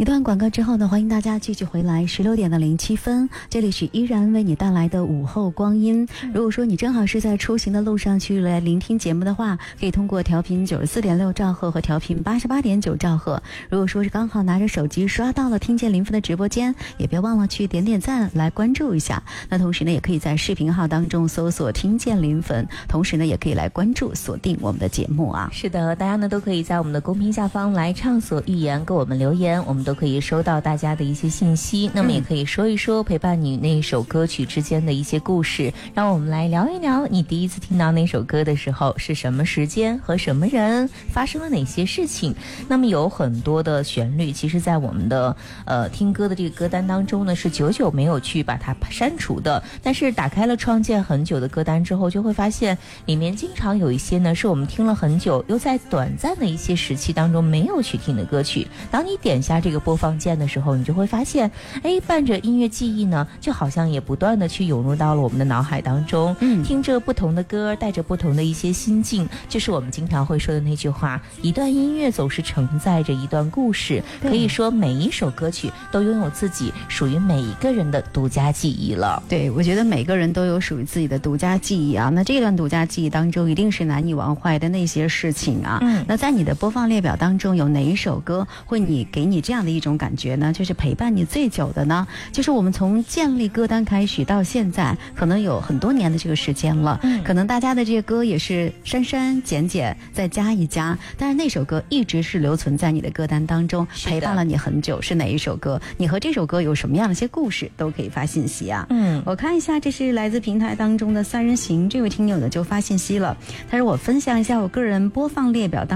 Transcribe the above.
一段广告之后呢，欢迎大家继续回来，16点07分，这里是依然为你带来的午后光阴。如果说你正好是在出行的路上去来聆听节目的话，可以通过调频94.6兆赫和调频88.9兆赫。如果说是刚好拿着手机刷到了听见林峰的直播间，也别忘了去点点赞来关注一下。那同时呢，也可以在视频号当中搜索听见林峰，同时呢也可以来关注锁定我们的节目啊。 是的，大家呢都可以在我们的公屏下方来畅所欲言，给我们留言，我们都可以收到大家的一些信息，那么也可以说一说陪伴你那一首歌曲之间的一些故事，让我们来聊一聊你第一次听到那首歌的时候是什么时间和什么人，发生了哪些事情。那么有很多的旋律其实在我们的听歌的这个歌单当中呢是久久没有去把它删除的，但是打开了创建很久的歌单之后，就会发现里面经常有一些呢是我们听了很久又在短暂的一些时期当中没有去听的歌曲。当你点下这个播放键的时候，你就会发现伴着音乐记忆呢就好像也不断的去涌入到了我们的脑海当中，听着不同的歌，带着不同的一些心境，就是我们经常会说的那句话，一段音乐总是承载着一段故事，可以说每一首歌曲都拥有自己属于每一个人的独家记忆了。 对，我觉得每个人都有属于自己的独家记忆啊，那这段独家记忆当中一定是难以忘怀的那些事情啊。那在你的播放列表当中有哪一首歌会给你这样的一种感觉呢？就是陪伴你最久的呢？就是我们从建立歌单开始到现在可能有很多年的这个时间了，可能大家的这个歌也是删删减减再加一加，但是那首歌一直是留存在你的歌单当中，陪伴了你很久。是哪一首歌？你和这首歌有什么样的一些故事都可以发信息啊。我看一下，这是来自平台当中的三人行，这位听友呢就发信息了，他说我分享一下我个人播放列表当